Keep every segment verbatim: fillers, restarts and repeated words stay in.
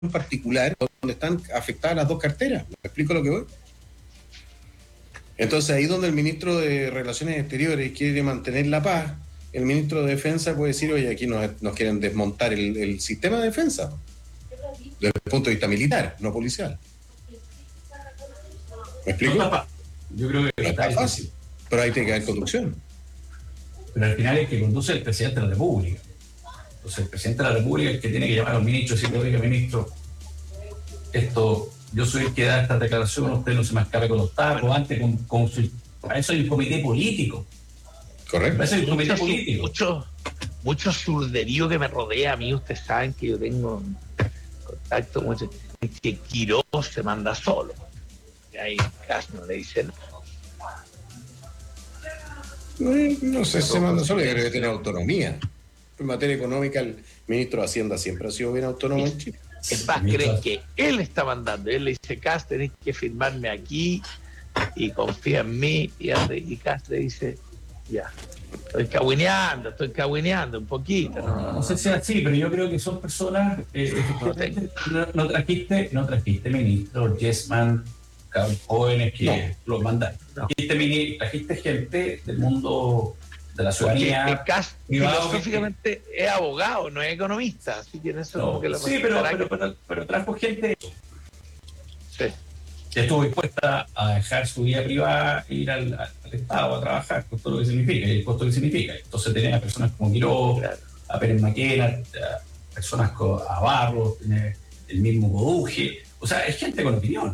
en particular donde están afectadas las dos carteras. ¿Me explico lo que voy? Entonces ahí donde el ministro de Relaciones Exteriores quiere mantener la paz, el ministro de Defensa puede decir, oye, aquí nos, nos quieren desmontar el, el sistema de defensa desde el punto de vista militar, no policial. ¿Me explico? No está, yo creo que no está está fácil, pero ahí tiene que haber conducción. Pero al final es que conduce el presidente de la República. Entonces el presidente de la República es el que tiene que llamar a los ministros y decirle, oiga, ministro, esto, yo soy el que da esta declaración, usted no se me escape con los tacos, antes con, con su... Para eso hay un comité político. Correcto. Para eso hay un comité mucho, político. Mucho, mucho surderío que me rodea a mí. Ustedes saben que yo tengo contacto con que Quirós se manda solo. Y ahí Casno le dice no. No, no sé si se manda solo, yo creo que tiene autonomía. En materia económica, el ministro de Hacienda siempre ha sido bien autónomo en Chile. Es más, creen que él está mandando. Él le dice, Cas, tenés que firmarme aquí y confía en mí. Y, y Cas le dice, ya, estoy cagüineando, estoy cagüineando un poquito. No, no sé si es así, pero yo creo que son personas, eh, efectivamente, no, no trajiste, no trajiste ministros, Yesman, jóvenes que no. los mandan. No. Trajiste, trajiste gente del mundo de la ciudadanía. El Cas filosóficamente que... es abogado, no es economista, así que en eso no, como que lo sí, pero, pero, pero, pero trajo gente sí. que estuvo dispuesta a dejar su vida privada e ir al, al Estado a trabajar con todo lo que significa y el costo que significa. Entonces tenés a personas como Quirós, claro. a Pérez Maquena, a personas como a Barros, tenés el mismo Goduje. O sea, es gente con opinión.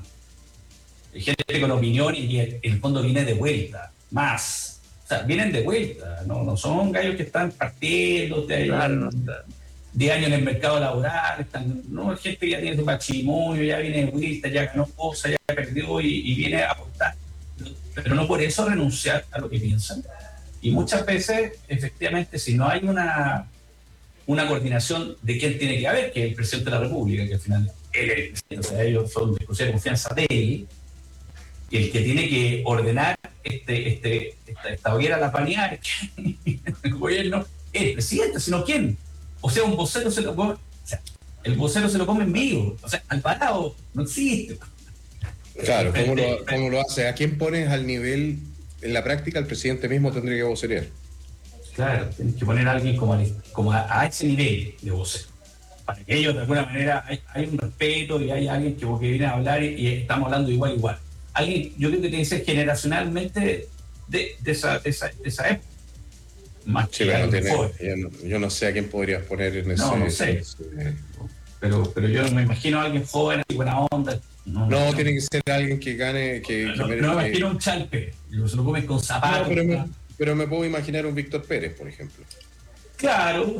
Es gente con opinión y en el fondo viene de vuelta, más. O sea, vienen de vuelta, no, no son gallos que están partiendo de claro, de años en el mercado laboral, están, no, es gente que ya tiene su patrimonio, ya viene de vuelta, ya ganó cosas, ya perdió y, y viene a aportar. Pero no por eso renunciar a lo que piensan. Y muchas veces, efectivamente, si no hay una, una coordinación de quién tiene que haber, que es el presidente de la República, que al final él es el presidente, o sea, ellos son de exclusiva confianza de él, y el que tiene que ordenar este, este, esta, esta hoguera la panía el gobierno es el presidente, sino quién. O sea, un vocero se lo come, o sea, el vocero se lo come en vivo, o sea, Alvarado no existe. Claro, ¿cómo lo, cómo lo hace? ¿A quién pones al nivel? En la práctica, el presidente mismo tendría que vocerear. Claro, tienes que poner a alguien como, a, como a, a ese nivel de vocero. Para que ellos, de alguna manera, hay, hay un respeto y hay alguien que, que viene a hablar y, y estamos hablando igual, igual. Alguien, yo creo que tiene que ser generacionalmente de, de, esa, de, esa, de esa época. Más sí, bueno, tiene, yo, no, yo no sé a quién podrías poner en ese... No, no sé. Ese, pero, pero yo me imagino a alguien joven y buena onda. No, no, no, tiene que ser alguien que gane... Que, no, que no, mere, no me que... imagino un Chalpe. Se lo comen con zapatos. No, pero, me, pero me puedo imaginar un Víctor Pérez, por ejemplo. Claro.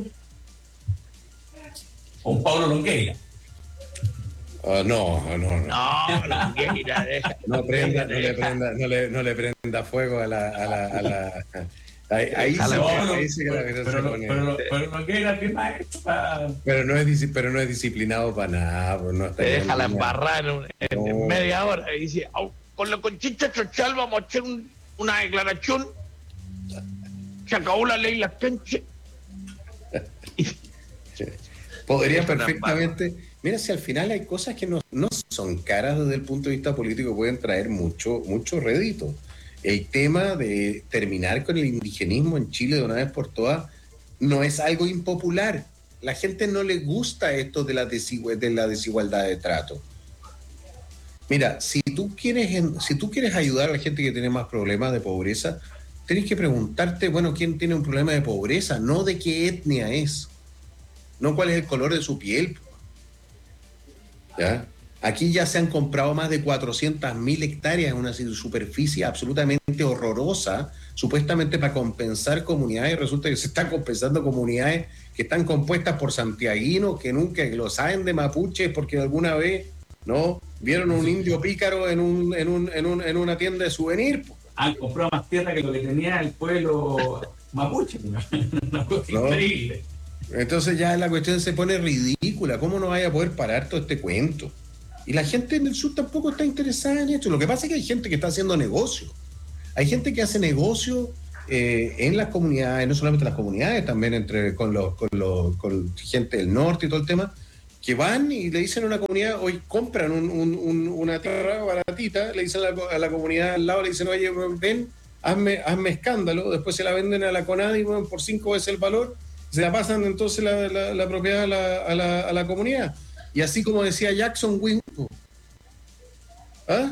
O un Pablo Longueira. Uh, no, no, no. No, Longueira, deja. No, prenda, no, le prenda, no, le, no le prenda fuego a la... A la, a la ahí, ahí se, no, ahí se, pero, pero, se pone. Pero, pero Longueira, ¿qué más hecho para...? Pero no es, pero no es disciplinado para nada. Pues no está te deja la embarrada en, un, en, no. en media hora y dice, oh, con la Conchita Chochal vamos a hacer un, una declaración. Se acabó la ley las canchas. Podría perfectamente... Mira, si al final hay cosas que no, no son caras desde el punto de vista político, pueden traer mucho, mucho rédito. El tema de terminar con el indigenismo en Chile de una vez por todas no es algo impopular. La gente no le gusta esto de la, desigual, de la desigualdad de trato. Mira, si tú, quieres, si tú quieres ayudar a la gente que tiene más problemas de pobreza, tienes que preguntarte, bueno, ¿quién tiene un problema de pobreza? No de qué etnia es, no cuál es el color de su piel. ¿Ya? Aquí ya se han comprado más de cuatrocientas mil hectáreas en una superficie absolutamente horrorosa, supuestamente para compensar comunidades. Resulta que se están compensando comunidades que están compuestas por santiaguinos que nunca lo saben de mapuches porque alguna vez no vieron un indio pícaro en un en un en un en una tienda de souvenir. Han comprado más tierra que lo que tenía el pueblo mapuche. Una cosa increíble. Entonces ya la cuestión se pone ridícula. ¿Cómo no vaya a poder parar todo este cuento? Y la gente en el sur tampoco está interesada en esto. Lo que pasa es que hay gente que está haciendo negocio. Hay gente que hace negocio eh, en las comunidades, no solamente las comunidades, también entre con los con los con gente del norte y todo el tema, que van y le dicen a una comunidad, hoy compran un, un, un, una tierra baratita, le dicen a la, a la comunidad al lado, le dicen, oye, ven, hazme, hazme escándalo, después se la venden a la CONADI, bueno, por cinco veces el valor, se la pasan entonces la, la, la propiedad a la, a, la, a la comunidad. Y así como decía Jackson Winston, ¿ah?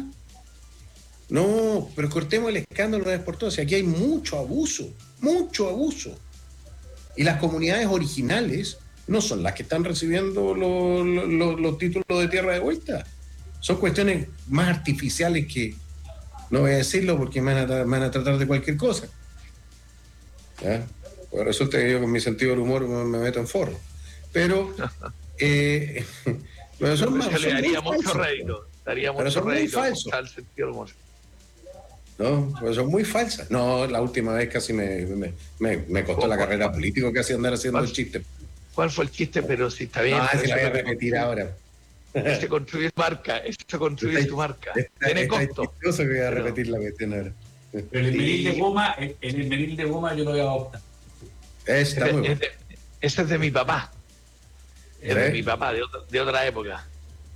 No, pero cortemos el escándalo de por todo. O sea, aquí hay mucho abuso, mucho abuso. Y las comunidades originales no son las que están recibiendo los, los, los títulos de tierra de vuelta. Son cuestiones más artificiales que, no voy a decirlo porque me van a, me van a tratar de cualquier cosa. ¿Ya? Pues resulta que yo con mi sentido del humor me, me meto en forro. Pero, eh, pero son, más, son le daría muy mucho falsos, rédito. Daría pero mucho son muy rédito falsos. al sentido del humor. No, pues son muy falsas. No, la última vez casi me, me, me, me costó la carrera política casi andar haciendo el chiste. ¿Cuál fue el chiste? Pero si está bien. Ah, No, se la voy a repetir ahora. Se construye tu marca, se construye tu marca. Está, Tiene está costo. chistoso que voy a pero, repetir la cuestión ahora. Pero el menil de goma, el, el menil de goma yo lo voy a adoptar. Está muy bueno. Ese es de mi papá. Es de ¿Eh? mi papá, de otra, de otra época.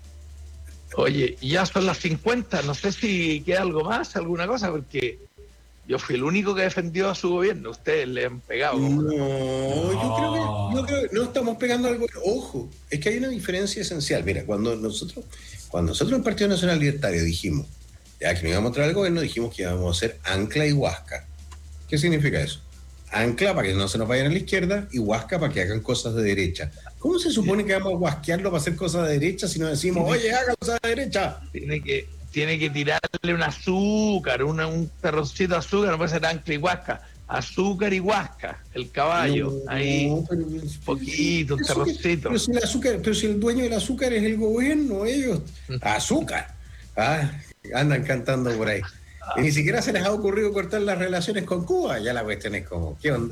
Oye, ya son las cincuenta, no sé si queda algo más, alguna cosa, porque yo fui el único que defendió a su gobierno. Ustedes le han pegado. No, ¿no? yo creo que, yo creo que no estamos pegando algo. Ojo, es que hay una diferencia esencial. Mira, cuando nosotros, cuando nosotros en el Partido Nacional Libertario dijimos ya que nos íbamos a traer al gobierno, dijimos que íbamos a hacer ancla y huasca. ¿Qué significa eso? Ancla para que no se nos vayan a la izquierda y huasca para que hagan cosas de derecha. ¿Cómo se supone que vamos a huasquearlo para hacer cosas de derecha si nos decimos, oye, haga cosas de derecha? Tiene que, tiene que tirarle un azúcar, una, un terroncito de azúcar, no puede ser ancla y huasca. Azúcar y huasca, el caballo, No, ahí, pero, un poquito, un terroncito. Pero si el azúcar, pero si el dueño del azúcar es el gobierno, ellos, azúcar. Ah, andan cantando por ahí. Y ni siquiera se les ha ocurrido cortar las relaciones con Cuba. Ya la cuestión es como, ¿qué onda?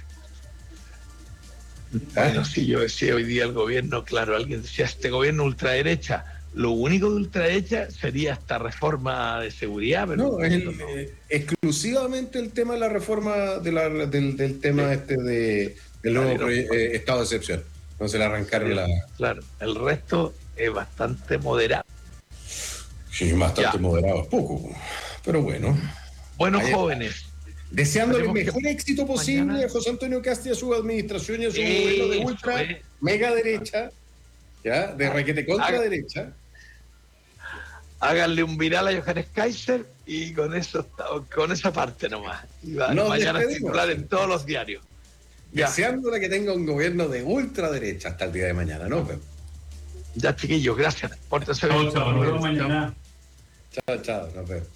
Bueno, si yo decía hoy día el gobierno, claro, alguien decía, este gobierno ultraderecha, lo único de ultraderecha sería esta reforma de seguridad, pero no, es el, no. eh, exclusivamente el tema de la reforma de la, del, del tema sí. este de, del nuevo Claro, eh, estado de excepción. No se le arrancaron sí, la... Claro, el resto es bastante moderado. Sí, bastante ya. moderado, es poco. Pero bueno. Bueno, Ayer, jóvenes. Deseándole el mejor que... éxito posible mañana... a José Antonio Casti, a su administración y a su eh, gobierno de ultra, eh. mega derecha, ya, de raquete contra Haga, derecha. Háganle un viral a Johannes Kaiser y con eso con esa parte nomás. Y va, mañana titular en todos los diarios. Ya. Deseándole que tenga un gobierno de ultraderecha hasta el día de mañana, ¿no? Ya, chiquillos, gracias. Pórtense bien. Chao, chao, nos vemos mañana. Chao, chao, nos vemos.